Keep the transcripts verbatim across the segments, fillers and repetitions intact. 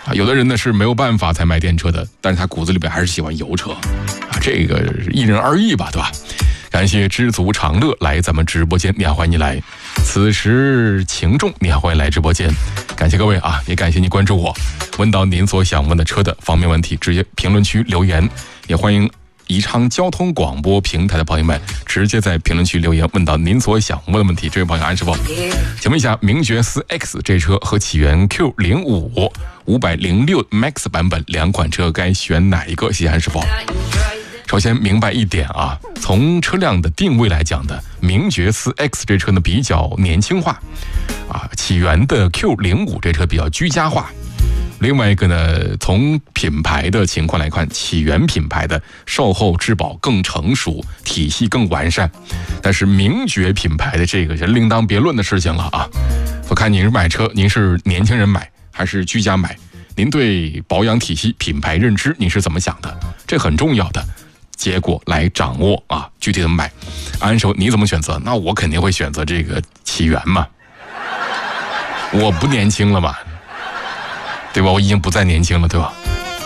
啊，有的人呢是没有办法才买电车的，但是他骨子里边还是喜欢油车啊，这个因人而异吧，对吧？感谢知足常乐来咱们直播间，你好，欢迎你来。此时情重，你好，欢迎来直播间。感谢各位啊，也感谢你关注我。问到您所想问的车的方面问题，直接评论区留言，也欢迎宜昌交通广播平台的朋友们直接在评论区留言，问到您所想问的问题。这位朋友安师傅，请问一下，名爵四 X 这车和启源 Q 零五 五百零六 Max 版本两款车该选哪一个？谢谢安师傅。首先明白一点啊，从车辆的定位来讲的，名爵四 X 这车呢比较年轻化，啊，启源的 Q 零五 这车比较居家化。另外一个呢，从品牌的情况来看，启源品牌的售后质保更成熟，体系更完善。但是名爵品牌的这个是另当别论的事情了啊。我看您是买车，您是年轻人买还是居家买？您对保养体系、品牌认知，您是怎么想的？这很重要的。结果来掌握啊，具体怎么买？安手你怎么选择？那我肯定会选择这个启源嘛，我不年轻了嘛，对吧？我已经不再年轻了，对吧？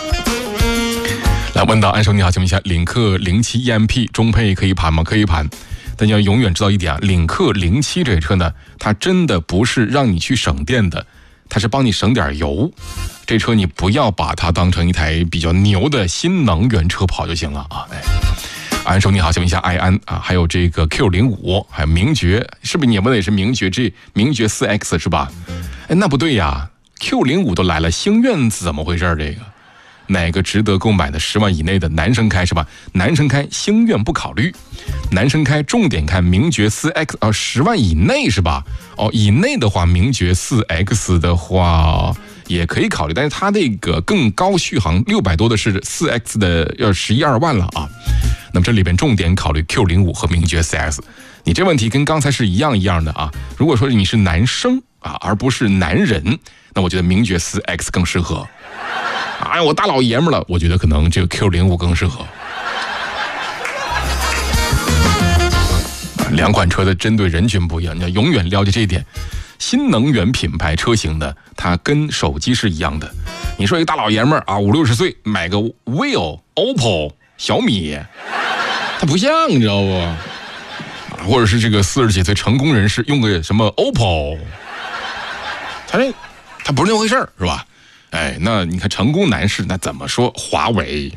来问到安手你好，请问一下，领克零七 E M P 中配可以盘吗？可以盘，但你要永远知道一点啊，领克零七这车呢，它真的不是让你去省电的，它是帮你省点油。这车你不要把它当成一台比较牛的新能源车跑就行了啊！哎，安手你好，请问一下爱安啊，还有这个 Q 零五，还有名爵，是不是你问的也是名爵这名爵四 X 是吧？哎，那不对呀 ，Q 零五都来了，星愿怎么回事？这个哪个值得购买的？十万以内的男生开是吧？男生开星愿不考虑，男生开重点看名爵四 X 啊，十万以内是吧？哦，以内的话，名爵四 X 的话。也可以考虑，但是它那个更高续航六百多的是四 X 的要十一二万了啊。那么这里边重点考虑 Q 零五和名爵 四 X。你这问题跟刚才是一样一样的啊。如果说你是男生啊，而不是男人，那我觉得名爵 四 X 更适合。哎，我大老爷们了，我觉得可能这个 Q 零五更适合。两款车的针对人群不一样，你要永远了解这一点。新能源品牌车型呢，它跟手机是一样的。你说一个大老爷们儿啊，五六十岁买个 vivo、O P P O、小米，它不像，你知道不？啊，或者是这个四十几岁成功人士用个什么 O P P O， 它这它不是那回事儿，是吧？哎，那你看成功男士那怎么说？华为、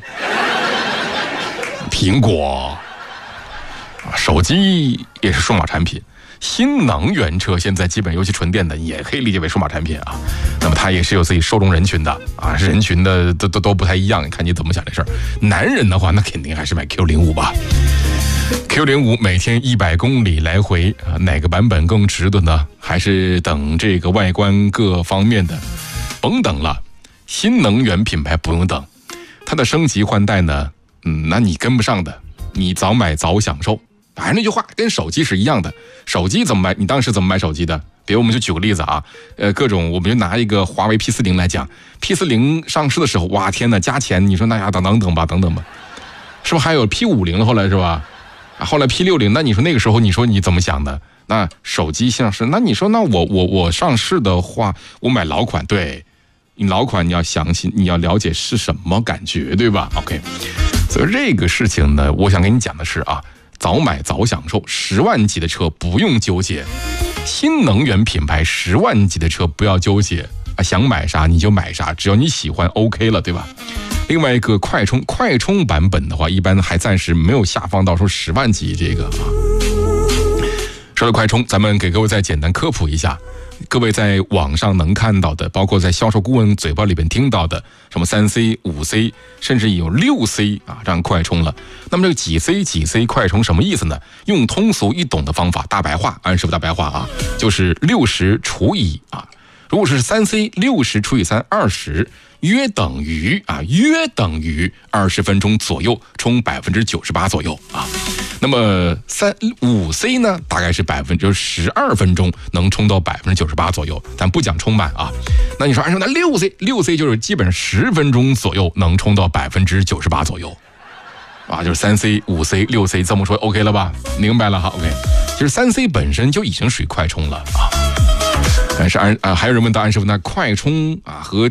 苹果，啊，手机也是数码产品。新能源车现在基本尤其纯电的也可以理解为数码产品啊，那么它也是有自己受众人群的啊，人群的都都都不太一样，看你怎么想这事儿。男人的话，那肯定还是买 Q 零五吧。Q 零五每天一百公里来回啊，哪个版本更值得呢？还是等这个外观各方面的，甭等了。新能源品牌不用等，它的升级换代呢，嗯，那你跟不上的，你早买早享受。还是那句话，跟手机是一样的。手机怎么买？你当时怎么买手机的？比如我们就举个例子啊，呃，各种我们就拿一个华为 P 四零 来讲 ，P 四零 上市的时候，哇天哪，加钱，你说那呀，等等等吧，等等吧，是不是还有 P 五零 了？后来是吧？啊，后来 P 六零，那你说那个时候，你说你怎么想的？那手机上市，那你说那我我我上市的话，我买老款，对，你老款你要详细，你要了解是什么感觉，对吧 ？OK， 所以这个事情呢，我想跟你讲的是啊。早买早享受，十万级的车不用纠结，新能源品牌十万级的车不要纠结啊，想买啥你就买啥，只要你喜欢 OK 了，对吧？另外一个快充，快充版本的话，一般还暂时没有下放到说十万级这个啊。说到快充，咱们给各位再简单科普一下。各位在网上能看到的，包括在销售顾问嘴巴里边听到的，什么三 C、五 C， 甚至有六 C 啊，这样快充了。那么这个几 C 几 C 快充什么意思呢？用通俗易懂的方法，大白话，按师傅大白话啊，就是六十除以啊，如果是三 C， 六十除以三，二十，约等于啊，约等于二十分钟左右充百分之九十八左右啊。那么三五 C 呢，大概是百分之十二分钟能充到百分之九十八左右，但不讲充满啊。那你说，按说那六 C 六 C 就是基本上十分钟左右能充到百分之九十八左右，啊，就是三 C、五 C、六 C 这么说 OK 了吧？明白了哈 ，OK。其实三 C 本身就已经属于快充了啊。但是按啊，还有人问到安师傅，那快充啊和